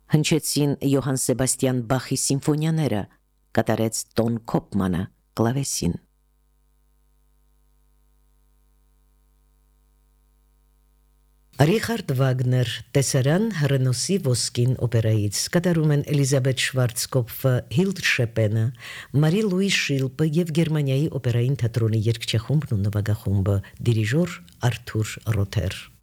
Հնչեցին Յոհան Սեբաստիան Բախի սիմֆոնիաները, կատարեց Տոն Քոպմանը կլավեսին։ Ռիխարդ Վագներ տեսարան Հռնոսի ոսկին օպերայից կատարում են Էլիզաբեթ Շվարցկոփը, Հիլդ Շեպենը, Մարի Լուիս Շիլպը եւ Գերմանիայի օպերային թատրոնի երգչախումբն ու նվագախումբը, դիրիժոր Արթուր Ռոթեր։